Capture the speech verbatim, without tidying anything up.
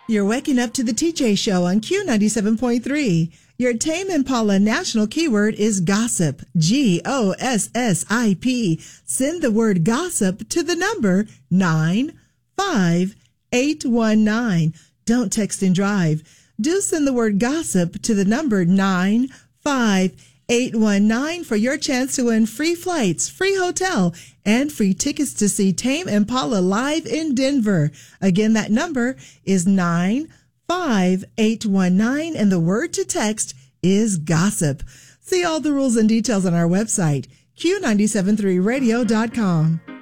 You're waking up to the T J Show on Q ninety-seven point three. Your Tame Impala national keyword is gossip. G O S S I P. Send the word gossip to the number nine five eight one nine. Don't text and drive. Do send the word gossip to the number nine five eight one nine for your chance to win free flights, free hotel, and free tickets to see Tame Impala live in Denver. Again, that number is nine five eight one nine, and the word to text is gossip. See all the rules and details on our website, Q nine seven three radio dot com.